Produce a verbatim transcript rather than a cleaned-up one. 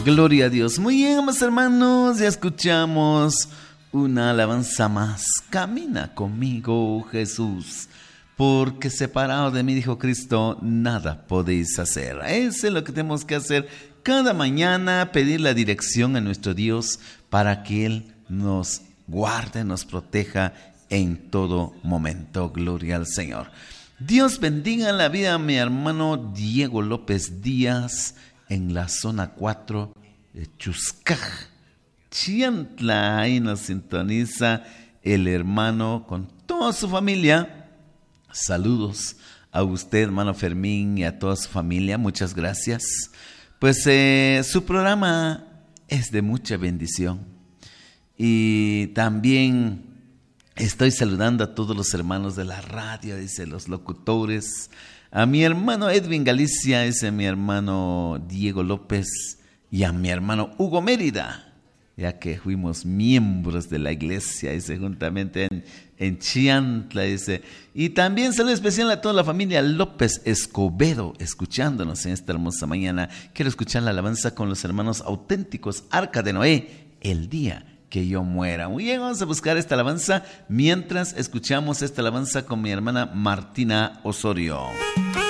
Gloria a Dios. Muy bien, amados hermanos, ya escuchamos una alabanza más. Camina conmigo, Jesús, porque separado de mí, dijo Cristo, nada podéis hacer. Eso es lo que tenemos que hacer cada mañana, pedir la dirección a nuestro Dios para que Él nos guarde, nos proteja en todo momento. Gloria al Señor. Dios bendiga la vida de mi hermano Diego López Díaz en la zona cuatro de Chuscaj, Chiantla. Ahí nos sintoniza el hermano con toda su familia. Saludos a usted, hermano Fermín, y a toda su familia. Muchas gracias. Pues eh, su programa es de mucha bendición. Y también estoy saludando a todos los hermanos de la radio, dice, los locutores. A mi hermano Edwin Galicia, dice mi hermano Diego López, y a mi hermano Hugo Mérida, ya que fuimos miembros de la iglesia, dice, juntamente en, en Chiantla, dice. Y también saludo especial a toda la familia López Escobedo, escuchándonos en esta hermosa mañana. Quiero escuchar la alabanza con los hermanos auténticos, Arca de Noé, el día que yo muera. Muy bien, vamos a buscar esta alabanza mientras escuchamos esta alabanza con mi hermana Martina Osorio.